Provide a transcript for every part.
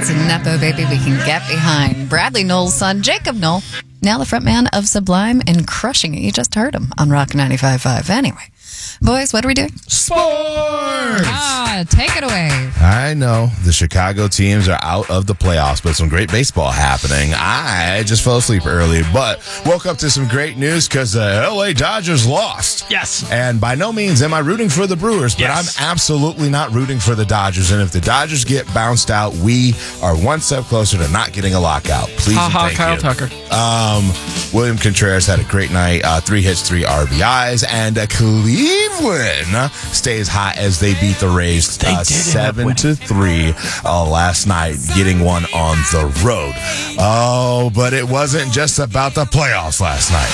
That's a Nepo baby we can get behind. Bradley Knoll's son, Jacob Knoll, now the frontman of Sublime and crushing it. You just heard him on Rock 95.5. Anyway, boys, what are we doing? Sports! Take it away. I know the Chicago teams are out of the playoffs, but some great baseball happening. I just fell asleep early, but woke up to some great news because the LA Dodgers lost. Yes. And by no means am I rooting for the Brewers, but Yes. I'm absolutely not rooting for the Dodgers. And if the Dodgers get bounced out, we are one step closer to not getting a lockout. Please and thank Kyle you. Tucker. William Contreras had a great night, 3 hits, 3 RBIs, and Cleveland stays hot as they beat the Rays 7-3 last night, getting one on the road. Oh, but it wasn't just about the playoffs last night.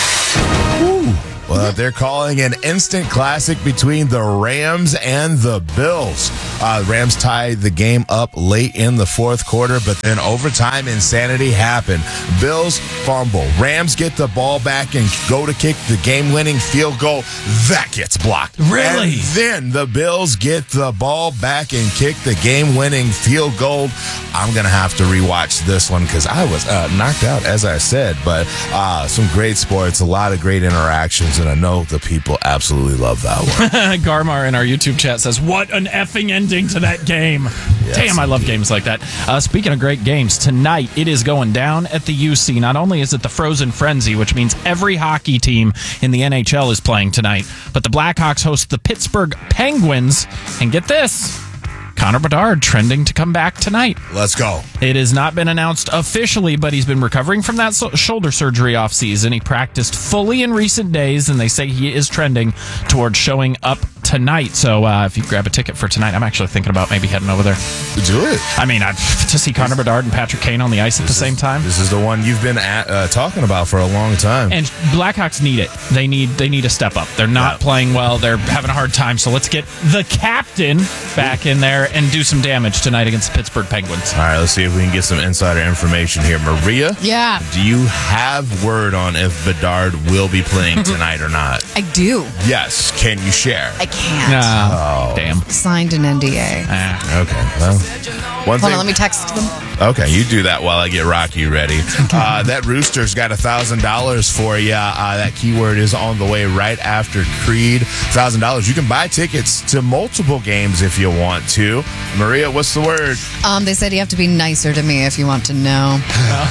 Woo. Well, they're calling an instant classic between the Rams and the Bills. Rams tied the game up late in the fourth quarter, but then overtime insanity happened. Bills fumble. Rams get the ball back and go to kick the game-winning field goal. That gets blocked. Really? And then the Bills get the ball back and kick the game-winning field goal. I'm going to have to rewatch this one because I was knocked out, as I said. But some great sports, a lot of great interactions, and I know the people absolutely love that one. Garmar in our YouTube chat says, what an effing ending to that game. Yes, Damn, I love games like that. Speaking of great games, tonight it is going down at the UC. Not only is it the Frozen Frenzy, which means every hockey team in the NHL is playing tonight, but the Blackhawks host the Pittsburgh Penguins. And get this, Connor Bedard trending to come back tonight. Let's go. It has not been announced officially, but he's been recovering from that shoulder surgery off season. He practiced fully in recent days, and they say he is trending towards showing up tonight. So if you grab a ticket for tonight, I'm actually thinking about maybe heading over there. Do it. I mean, to see Connor Bedard and Patrick Kane on the ice at the same time. This is the one you've been talking about for a long time. And Blackhawks need it. They need a step up. They're not playing well. They're having a hard time. So let's get the captain back in there and do some damage tonight against the Pittsburgh Penguins. All right, let's see if we can get some insider information here. Maria? Yeah. Do you have word on if Bedard will be playing tonight or not? I do. Yes. Can you share? I can't. Damn. Signed an NDA. Okay, well, one Hold thing. on, let me text them. Okay, you do that while I get Rocky ready. That Rooster's got $1,000 for you. That keyword is on the way right after Creed. $1,000. You can buy tickets to multiple games if you want to. Maria, what's the word? They said you have to be nicer to me if you want to know.